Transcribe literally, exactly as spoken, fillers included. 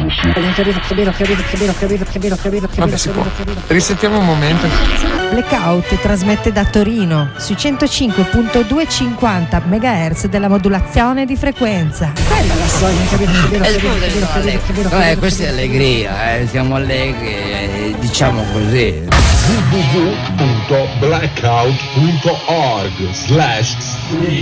Vabbè, si può. Risentiamo un momento. Blackout trasmette da Torino sui centocinque virgola duecentocinquanta megahertz della modulazione di frequenza. Eh, scusa, no, questa è allegria, eh, siamo allegri, eh, diciamo così. w w w punto blackout punto org slash